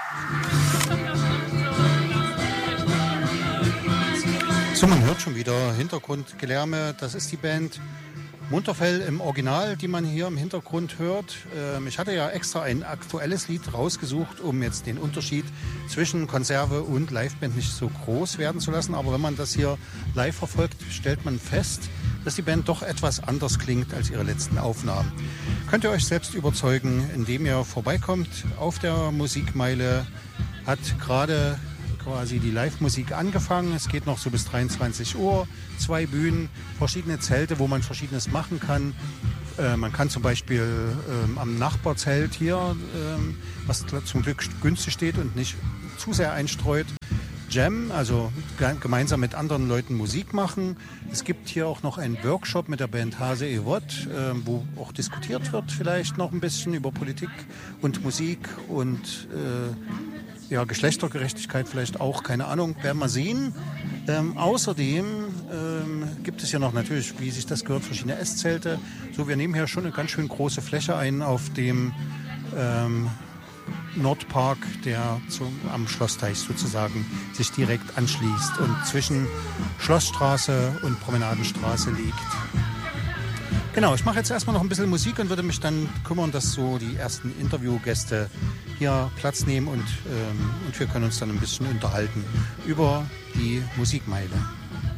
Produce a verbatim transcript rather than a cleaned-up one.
So, man hört schon wieder Hintergrundgelärme. Das ist die Band Munterfell im Original, die man hier im Hintergrund hört. Ähm, ich hatte ja extra ein aktuelles Lied rausgesucht, um jetzt den Unterschied zwischen Konserve und Liveband nicht so groß werden zu lassen. Aber wenn man das hier live verfolgt, stellt man fest, dass die Band doch etwas anders klingt als ihre letzten Aufnahmen. Könnt ihr euch selbst überzeugen, indem ihr vorbeikommt auf der Musikmeile. Hat gerade quasi die Live-Musik angefangen. Es geht noch so bis dreiundzwanzig Uhr. Zwei Bühnen, verschiedene Zelte, wo man Verschiedenes machen kann. Äh, man kann zum Beispiel ähm, am Nachbarzelt hier, ähm, was zum Glück günstig steht und nicht zu sehr einstreut, Jam, also ge- gemeinsam mit anderen Leuten Musik machen. Es gibt hier auch noch einen Workshop mit der Band Hase Evot, äh, wo auch diskutiert wird vielleicht noch ein bisschen über Politik und Musik und äh, ja, Geschlechtergerechtigkeit vielleicht auch, keine Ahnung, werden wir sehen. Ähm, außerdem ähm, gibt es ja noch natürlich, wie sich das gehört, verschiedene Esszelte. So, wir nehmen hier schon eine ganz schön große Fläche ein auf dem ähm, Nordpark, der zum, am Schlossteich sozusagen sich direkt anschließt und zwischen Schlossstraße und Promenadenstraße liegt. Genau, ich mache jetzt erstmal noch ein bisschen Musik und würde mich dann kümmern, dass so die ersten Interviewgäste hier Platz nehmen und, ähm, und wir können uns dann ein bisschen unterhalten über die Musikmeile.